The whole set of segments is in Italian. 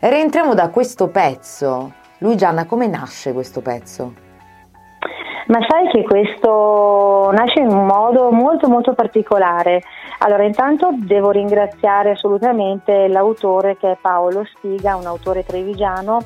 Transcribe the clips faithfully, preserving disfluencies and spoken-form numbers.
rientriamo da questo pezzo. Luigianna, come nasce questo pezzo? Ma sai che questo nasce in un modo molto molto particolare. Allora, intanto devo ringraziare assolutamente l'autore, che è Paolo Stiga, un autore trevigiano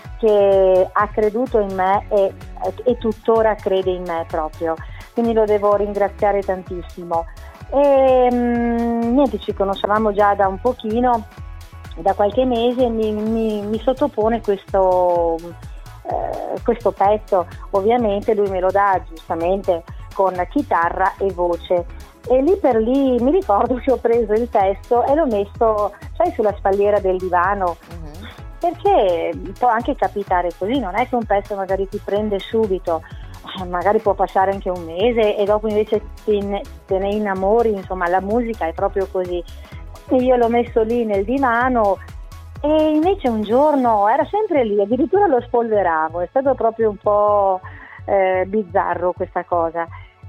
che ha creduto in me e, e tuttora crede in me proprio, quindi lo devo ringraziare tantissimo. E mh, niente, ci conoscevamo già da un pochino, da qualche mese, e mi, mi, mi sottopone questo, eh, questo pezzo. Ovviamente lui me lo dà giustamente con chitarra e voce, e lì per lì mi ricordo che ho preso il testo e l'ho messo, sai, sulla spalliera del divano, uh-huh. perché può anche capitare così, non è che un pezzo magari ti prende subito, magari può passare anche un mese e dopo invece te ne, te ne innamori. Insomma, la musica è proprio così. E io l'ho messo lì nel divano, e invece un giorno era sempre lì, addirittura lo spolveravo. È stato proprio un po' eh, bizzarro questa cosa.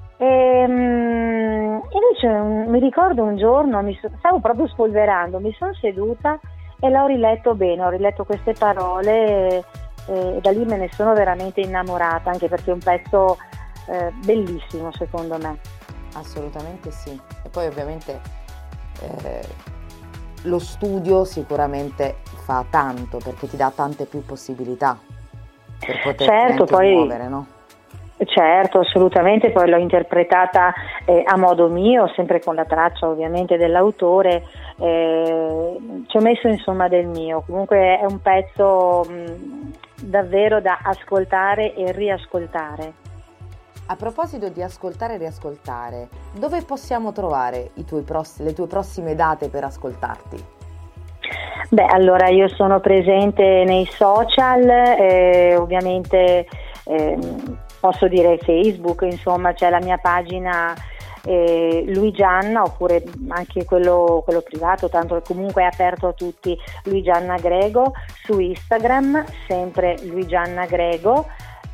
E um, invece um, mi ricordo un giorno, mi so, stavo proprio spolverando, mi sono seduta e l'ho riletto bene, ho riletto queste parole, e da lì me ne sono veramente innamorata, anche perché è un pezzo eh, bellissimo, secondo me. Assolutamente sì. E poi ovviamente eh, lo studio sicuramente fa tanto, perché ti dà tante più possibilità per poter certo, poi muovere, no? Certo, assolutamente. Poi l'ho interpretata eh, a modo mio, sempre con la traccia ovviamente dell'autore, eh, ci ho messo insomma del mio. Comunque è un pezzo mh, davvero da ascoltare e riascoltare. A proposito di ascoltare e riascoltare, dove possiamo trovare i tuoi pross- le tue prossime date per ascoltarti? Beh, allora io sono presente nei social, eh, ovviamente eh, posso dire Facebook, insomma c'è la mia pagina eh, Luigianna, oppure anche quello, quello privato, tanto comunque è aperto a tutti, Luigianna Grego, su Instagram sempre Luigianna Grego,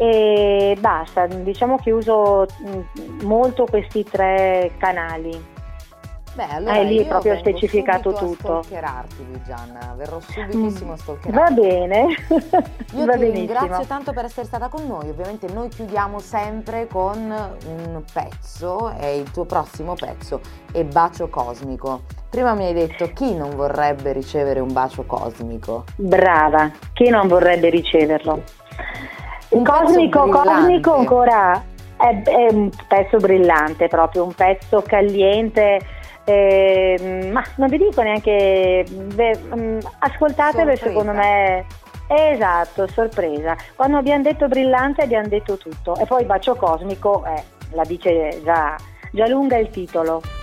e basta. Diciamo che uso molto questi tre canali. Beh, allora hai lì io proprio vengo specificato subito tutto. a stalkerarti, Luigianna, verrò subitissimo a stalkerarti. Va bene. Io Va ti benissimo. ringrazio tanto per essere stata con noi. Ovviamente noi chiudiamo sempre con un pezzo, e il tuo prossimo pezzo è Bacio Cosmico. Prima mi hai detto: chi non vorrebbe ricevere un bacio cosmico? Brava, chi non vorrebbe riceverlo? Un Cosmico, cosmico ancora è, è un pezzo brillante, proprio un pezzo caliente. Eh, ma non vi dico neanche, beh, ascoltatelo, e secondo me esatto, sorpresa. Quando abbiamo detto brillante abbiamo detto tutto, e poi Bacio Cosmico eh, la dice già, già lunga il titolo.